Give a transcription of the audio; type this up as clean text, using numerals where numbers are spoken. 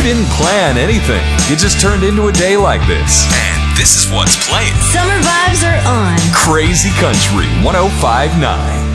didn't plan anything. It just turned into a day like this. And this is what's playing. Summer vibes are on. Crazy Country 105.9.